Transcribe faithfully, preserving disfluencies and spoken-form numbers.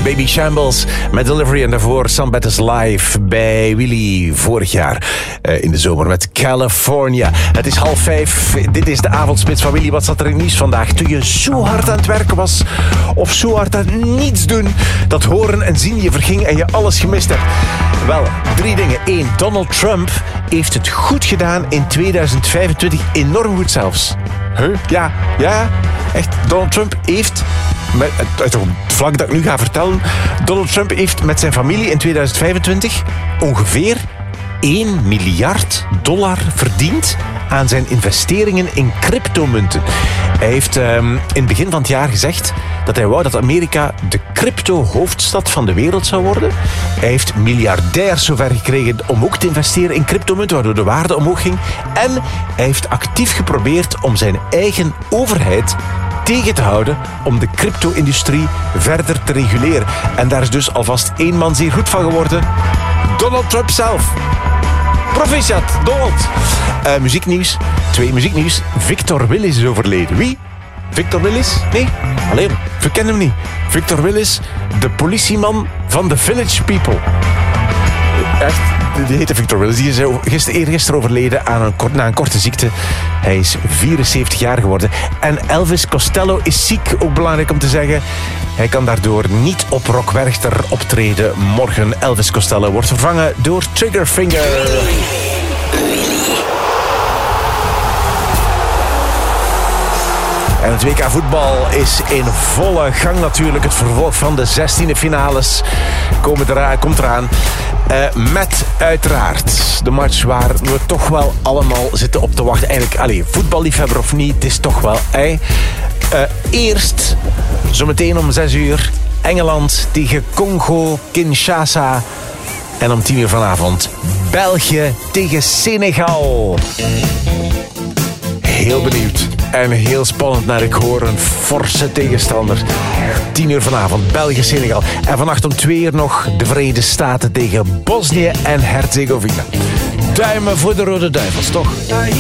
Baby Shambles met Delivery en daarvoor Sam Bettis live bij Willy vorig jaar uh, in de zomer met California. Het is half vijf, dit is de avondspits van Willy. Wat zat er in nieuws vandaag? Toen je zo hard aan het werken was of zo hard aan het niets doen, dat horen en zien je verging en je alles gemist hebt. Wel, drie dingen. Eén, Donald Trump heeft het goed gedaan in tweeduizend vijfentwintig. Enorm goed zelfs. Huh? Ja, ja, echt. Donald Trump heeft, met, uit het vlak dat ik nu ga vertellen, Donald Trump heeft met zijn familie in tweeduizend vijfentwintig ongeveer één miljard dollar verdiend aan zijn investeringen in cryptomunten. Hij heeft um, in het begin van het jaar gezegd dat hij wou dat Amerika de crypto-hoofdstad van de wereld zou worden. Hij heeft miljardairs zover gekregen om ook te investeren in cryptomunten, waardoor de waarde omhoog ging. En hij heeft actief geprobeerd om zijn eigen overheid tegen te houden om de crypto-industrie verder te reguleren. En daar is dus alvast één man zeer goed van geworden. Donald Trump zelf. Proficiat, Donald. Uh, muzieknieuws. Twee muzieknieuws. Victor Willis is overleden. Wie? Victor Willis? Nee, alleen. We kennen hem niet. Victor Willis, de politieman van The Village People. Echt, die heette Victor Willis. Die is gisteren, eergisteren overleden aan een, na een korte ziekte. Hij is vierenzeventig jaar geworden. En Elvis Costello is ziek, ook belangrijk om te zeggen. Hij kan daardoor niet op Rock Werchter optreden morgen. Elvis Costello wordt vervangen door Triggerfinger. En het W K voetbal is in volle gang natuurlijk. Het vervolg van de zestiende finales komen eraan, komt eraan. Uh, met uiteraard de match waar we toch wel allemaal zitten op te wachten. Eigenlijk, allez, voetballiefhebber of niet, het is toch wel... Hey. Uh, eerst, zometeen om zes uur, Engeland tegen Congo, Kinshasa. En om tien uur vanavond, België tegen Senegal. Heel benieuwd. En heel spannend naar ik hoor een forse tegenstander. tien uur vanavond, België-Senegal. En vannacht om twee uur nog de Verenigde Staten tegen Bosnië en Herzegovina. Duimen voor de Rode Duivels, toch?